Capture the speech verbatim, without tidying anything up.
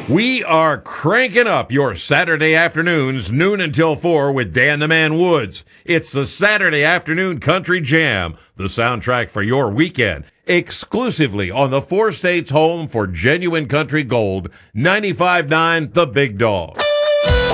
We are cranking up your Saturday afternoons, noon until four with Dan the Man Woods. It's the Saturday Afternoon Country Jam, the soundtrack for your weekend, exclusively on the four states home for genuine country gold, ninety-five point nine The Big Dog.